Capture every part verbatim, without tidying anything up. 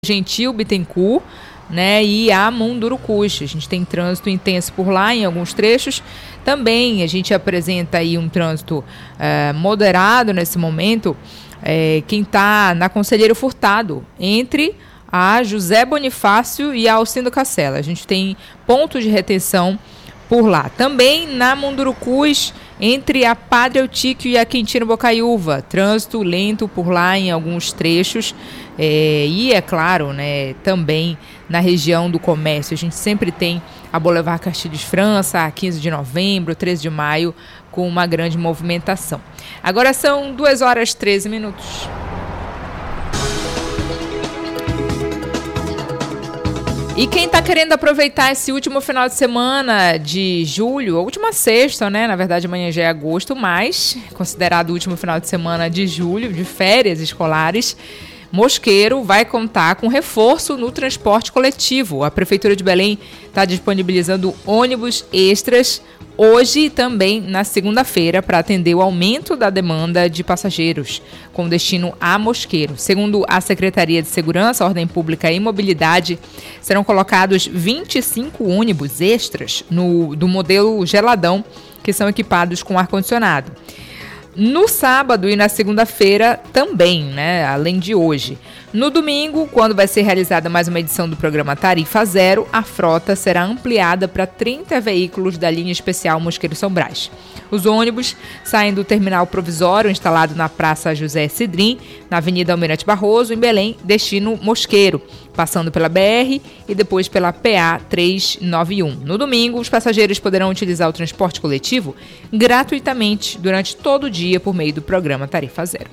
Gentil Bittencourt, né, e a Mundurucus. A gente tem trânsito intenso por lá em alguns trechos. Também a gente apresenta aí um trânsito é, moderado nesse momento. É, quem está na Conselheiro Furtado, entre a José Bonifácio e a Alcindo Cacela. A gente tem pontos de retenção por lá. Também na Mundurucus, entre a Padre Eutíquio e a Quintino Bocaiúva, trânsito lento por lá em alguns trechos. É, e é claro, né, também na região do comércio, a gente sempre tem a Boulevard Castilhos França, a quinze de novembro, treze de maio, com uma grande movimentação. Agora são duas horas e treze minutos. E quem está querendo aproveitar esse último final de semana de julho, a última sexta, né? Na verdade, amanhã já é agosto, mas considerado o último final de semana de julho, de férias escolares, Mosqueiro vai contar com reforço no transporte coletivo. A Prefeitura de Belém está disponibilizando ônibus extras hoje e também na segunda-feira para atender o aumento da demanda de passageiros com destino a Mosqueiro. Segundo a Secretaria de Segurança, Ordem Pública e Mobilidade, serão colocados vinte e cinco ônibus extras no, do modelo geladão, que são equipados com ar-condicionado. No sábado e na segunda-feira também, né, além de hoje. No domingo, quando vai ser realizada mais uma edição do programa Tarifa Zero, a frota será ampliada para trinta veículos da linha especial Mosqueiro São Brás. Os ônibus saem do terminal provisório instalado na Praça José Cidrim, na Avenida Almirante Barroso, em Belém, destino Mosqueiro, passando pela B R e depois pela P A trezentos e noventa e um. No domingo, os passageiros poderão utilizar o transporte coletivo gratuitamente durante todo o dia por meio do programa Tarifa Zero.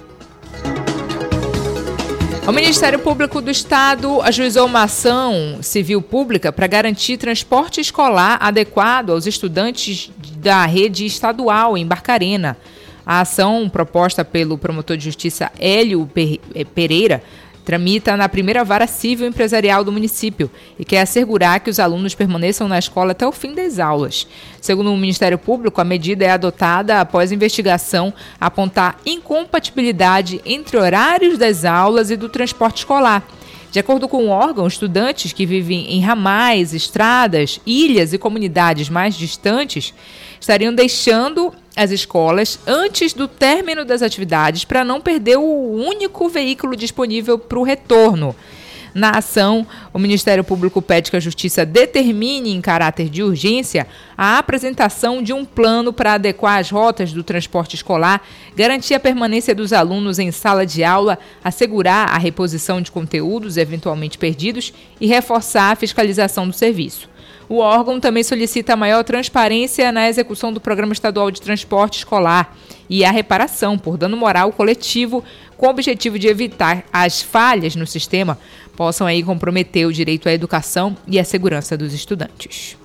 O Ministério Público do Estado ajuizou uma ação civil pública para garantir transporte escolar adequado aos estudantes da rede estadual em Barcarena. A ação, proposta pelo promotor de justiça Hélio Pereira, tramita na primeira vara civil empresarial do município e quer assegurar que os alunos permaneçam na escola até o fim das aulas. Segundo o Ministério Público, a medida é adotada após investigação apontar incompatibilidade entre horários das aulas e do transporte escolar. De acordo com o órgão, estudantes que vivem em ramais, estradas, ilhas e comunidades mais distantes estariam deixando as escolas antes do término das atividades para não perder o único veículo disponível para o retorno. Na ação, o Ministério Público pede que a Justiça determine, em caráter de urgência, a apresentação de um plano para adequar as rotas do transporte escolar, garantir a permanência dos alunos em sala de aula, assegurar a reposição de conteúdos eventualmente perdidos e reforçar a fiscalização do serviço. O órgão também solicita maior transparência na execução do Programa Estadual de Transporte Escolar e a reparação por dano moral coletivo, com o objetivo de evitar as falhas no sistema possam aí comprometer o direito à educação e à segurança dos estudantes.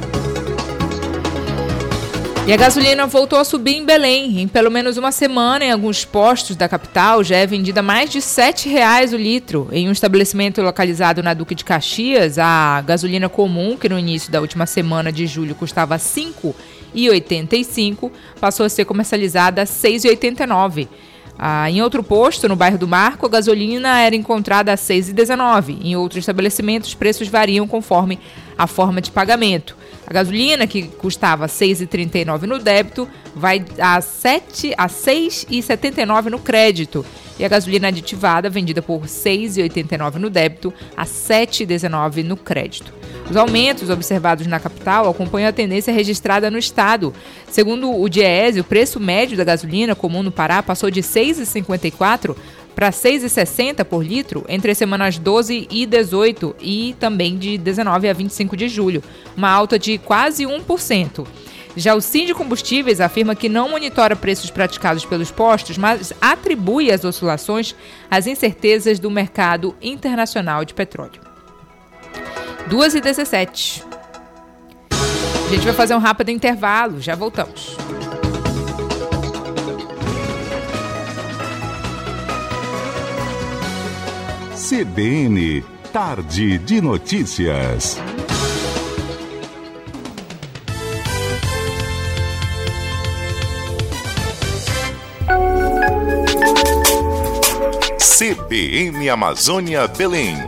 E a gasolina voltou a subir em Belém. Em pelo menos uma semana, em alguns postos da capital, já é vendida mais de sete reais o litro. Em um estabelecimento localizado na Duque de Caxias, a gasolina comum, que no início da última semana de julho custava cinco reais e oitenta e cinco centavos, passou a ser comercializada a seis reais e oitenta e nove centavos. Ah, em outro posto, no bairro do Marco, a gasolina era encontrada a seis reais e dezenove centavos. Em outros estabelecimentos, os preços variam conforme a forma de pagamento. A gasolina, que custava seis reais e trinta e nove centavos no débito, vai a, sete, a seis reais e setenta e nove centavos no crédito. E a gasolina aditivada, vendida por seis reais e oitenta e nove centavos no débito, a sete reais e dezenove centavos no crédito. Os aumentos observados na capital acompanham a tendência registrada no estado. Segundo o Diese, o preço médio da gasolina comum no Pará passou de seis reais e cinquenta e quatro centavos para seis reais e sessenta centavos por litro entre as semanas doze e dezoito e também de dezenove a vinte e cinco de julho, uma alta de quase um por cento. Já o Sind Combustíveis afirma que não monitora preços praticados pelos postos, mas atribui as oscilações às incertezas do mercado internacional de petróleo. duas e dezessete. A gente vai fazer um rápido intervalo, já voltamos. C B N, Tarde de Notícias. C B M Amazônia Belém.